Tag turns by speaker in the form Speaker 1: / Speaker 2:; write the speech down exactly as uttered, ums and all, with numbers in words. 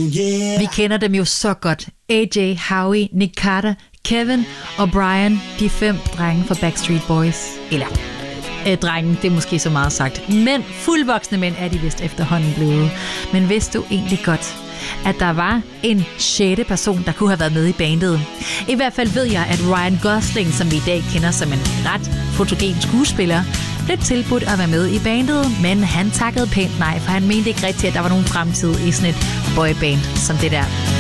Speaker 1: yeah.
Speaker 2: Vi kender dem jo så godt. A J, Howie, Nick Carter, Kevin og Brian, de fem drenge fra Backstreet Boys. Eller øh, drengen, det er måske så meget sagt. Men fuldvoksne mænd er de vist efterhånden blevet. Men vidste du egentlig godt, at der var en sjette person, der kunne have været med i bandet? I hvert fald ved jeg, at Ryan Gosling, som vi i dag kender som en ret fotogen skuespiller, blev tilbudt at være med i bandet, men han takkede pænt nej, for han mente ikke rigtigt, at der var nogen fremtid i sådan et boyband som det der.